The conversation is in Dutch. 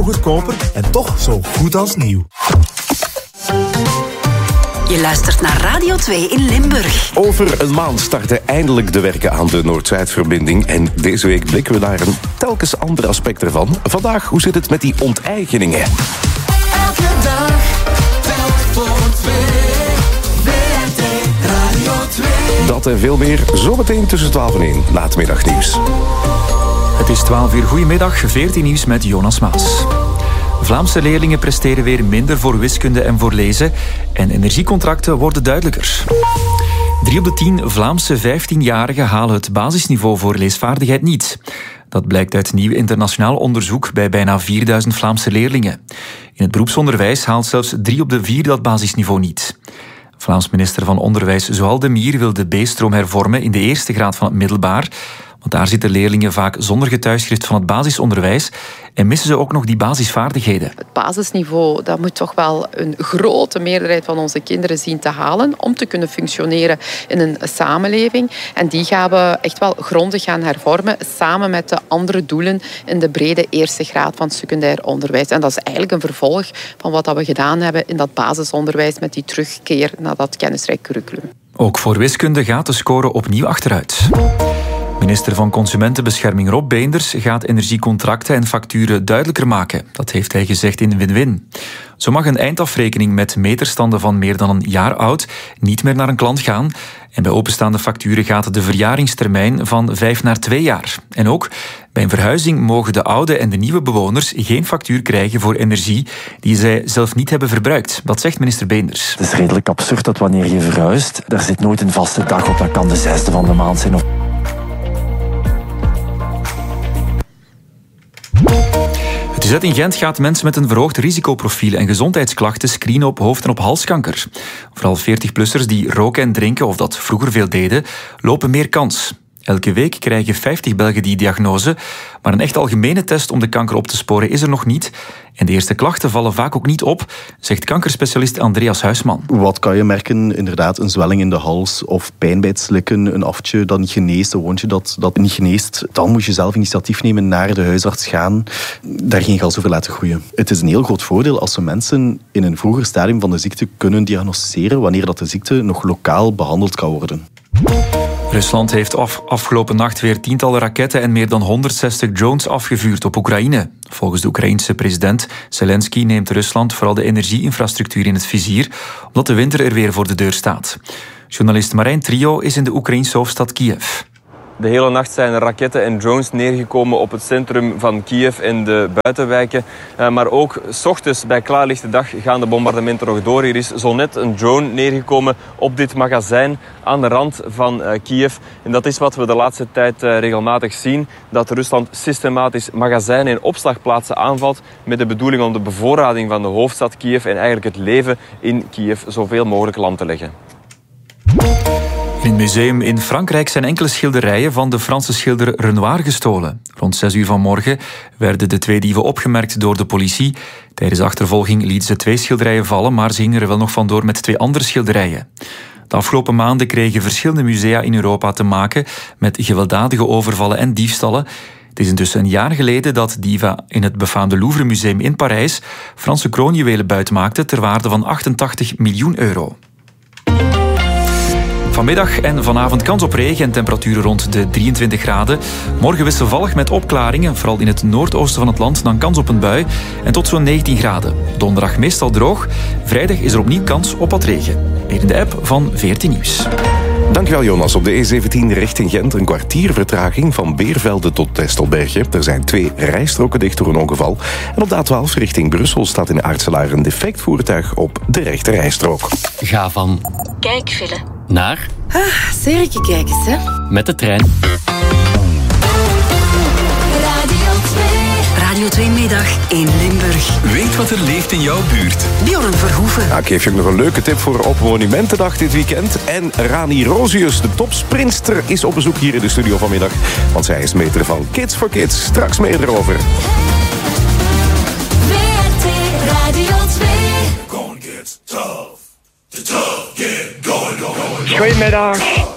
Goedkoper en toch zo goed als nieuw. Je luistert naar Radio 2 in Limburg. Over een maand starten eindelijk de werken aan de Noord-Zuidverbinding. En deze week blikken we naar een telkens ander aspect ervan. Vandaag, hoe zit het met die onteigeningen? Elke dag, telk voor twee. WRT Radio 2. Dat en veel meer, zometeen tussen 12 en 1, na het middagnieuws. Het is 12 uur. Goedemiddag, 14 nieuws met Jonas Maas. Vlaamse leerlingen presteren weer minder voor wiskunde en voor lezen. En energiecontracten worden duidelijker. 3 op de 10 Vlaamse 15-jarigen halen het basisniveau voor leesvaardigheid niet. Dat blijkt uit nieuw internationaal onderzoek bij bijna 4000 Vlaamse leerlingen. In het beroepsonderwijs haalt zelfs 3 op de 4 dat basisniveau niet. Vlaams minister van Onderwijs Zoal de Mier wil de B-stroom hervormen in de eerste graad van het middelbaar. Want daar zitten leerlingen vaak zonder getuigschrift van het basisonderwijs en missen ze ook nog die basisvaardigheden. Het basisniveau, dat moet toch wel een grote meerderheid van onze kinderen zien te halen om te kunnen functioneren in een samenleving. En die gaan we echt wel grondig gaan hervormen, samen met de andere doelen in de brede eerste graad van secundair onderwijs. En dat is eigenlijk een vervolg van wat we gedaan hebben in dat basisonderwijs met die terugkeer naar dat kennisrijk curriculum. Ook voor wiskunde gaat de score opnieuw achteruit. Minister van Consumentenbescherming Rob Beenders gaat energiecontracten en facturen duidelijker maken. Dat heeft hij gezegd in Win-Win. Zo mag een eindafrekening met meterstanden van meer dan een jaar oud niet meer naar een klant gaan. En bij openstaande facturen gaat de verjaringstermijn van 5 naar 2 jaar. En ook bij een verhuizing mogen de oude en de nieuwe bewoners geen factuur krijgen voor energie die zij zelf niet hebben verbruikt. Dat zegt minister Beenders. Het is redelijk absurd dat wanneer je verhuist, daar zit nooit een vaste dag op. Dat kan de 6e van de maand zijn of... Het UZ in Gent gaat mensen met een verhoogd risicoprofiel en gezondheidsklachten screenen op hoofd- en op halskanker. Vooral 40-plussers die roken en drinken, of dat vroeger veel deden, lopen meer kans. Elke week krijgen 50 Belgen die diagnose, maar een echt algemene test om de kanker op te sporen is er nog niet. En de eerste klachten vallen vaak ook niet op, zegt kankerspecialist Andreas Huisman. Wat kan je merken? Inderdaad, een zwelling in de hals of pijn bij het slikken, een aftje dat niet geneest, een wondje dat niet geneest. Dan moet je zelf initiatief nemen, naar de huisarts gaan, daar geen gas over laten groeien. Het is een heel groot voordeel als we mensen in een vroeger stadium van de ziekte kunnen diagnosticeren, wanneer dat de ziekte nog lokaal behandeld kan worden. Rusland heeft afgelopen nacht weer tientallen raketten en meer dan 160 drones afgevuurd op Oekraïne. Volgens de Oekraïense president Zelensky neemt Rusland vooral de energieinfrastructuur in het vizier, omdat de winter er weer voor de deur staat. Journalist Marijn Trio is in de Oekraïense hoofdstad Kiev. De hele nacht zijn er raketten en drones neergekomen op het centrum van Kiev en de buitenwijken. Maar ook 's ochtends bij klaarlichte dag gaan de bombardementen nog door. Hier is zo net een drone neergekomen op dit magazijn aan de rand van Kiev. En dat is wat we de laatste tijd regelmatig zien. Dat Rusland systematisch magazijnen en opslagplaatsen aanvalt met de bedoeling om de bevoorrading van de hoofdstad Kiev en eigenlijk het leven in Kiev zoveel mogelijk lam te leggen. In het museum in Frankrijk zijn enkele schilderijen van de Franse schilder Renoir gestolen. Rond 6 uur vanmorgen werden de 2 dieven opgemerkt door de politie. Tijdens de achtervolging lieten ze 2 schilderijen vallen, maar ze gingen er wel nog vandoor met 2 andere schilderijen. De afgelopen maanden kregen verschillende musea in Europa te maken met gewelddadige overvallen en diefstallen. Het is intussen een jaar geleden dat dieven in het befaamde Louvre Museum in Parijs Franse kroonjuwelen buitmaakten ter waarde van 88 miljoen euro. Vanmiddag en vanavond kans op regen en temperaturen rond de 23 graden. Morgen wisselvallig met opklaringen, vooral in het noordoosten van het land, dan kans op een bui en tot zo'n 19 graden. Donderdag meestal droog. Vrijdag is er opnieuw kans op wat regen. Meer in de app van 14 Nieuws. Dankjewel Jonas. Op de E17 richting Gent een kwartier vertraging van Beervelde tot Testelbergen. Er zijn 2 rijstroken dicht door een ongeval. En op de A12 richting Brussel staat in Aartselaar een defect voertuig op de rechte rijstrook. Ga van Kijkfile naar serietje kijken, hè? met de trein. Radio 2 Middag in Limburg. Weet wat er leeft in jouw buurt. Bjorn Verhoeven. Nou, ik geef je ook nog een leuke tip voor op Monumentendag dit weekend. En Rani Rosius, de topsprinster, is op bezoek hier in de studio vanmiddag. Want zij is meter van Kids for Kids. Straks meer erover. WRT Radio 2. Gonna get tough. The tough get going. Goedemiddag.